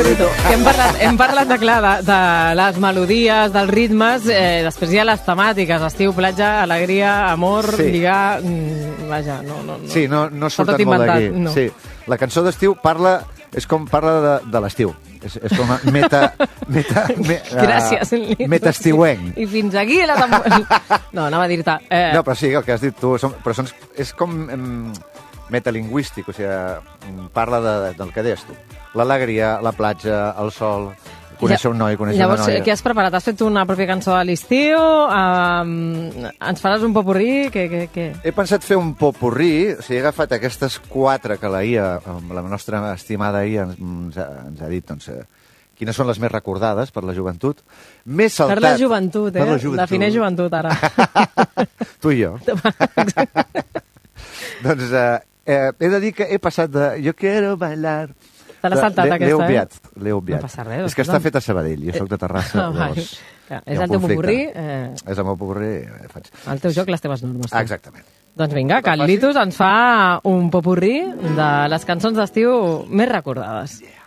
Bonito. Que hem parlat de les melodies, dels ritmes, després hi ha les temàtiques, estiu, platja, alegria, amor, lligar... Vaja, no... Sí, no surten molt d'aquí. No. Sí. La cançó d'estiu és com parla de l'estiu. És com Gràcies, metaestiuenc. I fins aquí la No, anava a dir-te... No, però sí, el que has dit tu, és com metalingüístic, o sigui, parla del que deies tu. L'alegria, la platja, el sol, conèixer un noi, conèixer una noia... Llavors, què has preparat? Has fet una pròpia cançó a l'estiu? Ens faràs un popurrí? Què? He pensat fer un popurrí, o sigui, he agafat aquestes 4 que la nostra estimada IA ens ha dit, doncs, quines són les més recordades per la joventut. M'he saltat... Per la joventut, Per la joventut. Defineix joventut, ara. Tu i jo. Doncs he de dir que he passat de yo quiero bailar... Te l'has saltat, aquesta, L'he obviat. No passa res. És que està fet a Sabadell, jo soc de Terrassa. És el teu popurrí. És el meu popurrí. El teu joc, les teves normes. Exactament. Doncs vinga, que el Litus ens fa un popurrí de les cançons d'estiu més recordades.